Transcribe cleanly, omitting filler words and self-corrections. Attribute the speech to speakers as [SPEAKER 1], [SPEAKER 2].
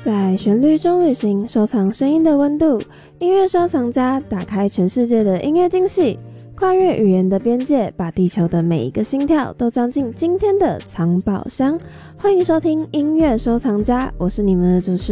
[SPEAKER 1] 在旋律中旅行，收藏声音的温度。音乐收藏家打开全世界的音乐惊喜，跨越语言的边界，把地球的每一个心跳都装进今天的藏宝箱。欢迎收听音乐收藏家，我是你们的主持